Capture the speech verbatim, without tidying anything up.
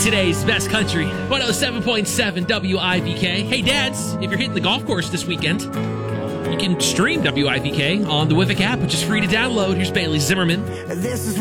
today's best country. one oh seven point seven W I V K. Hey, dads, if you're hitting the golf course this weekend, you can stream W I V K on the Wivic app, which is free to download. Here's Bailey Zimmerman. This is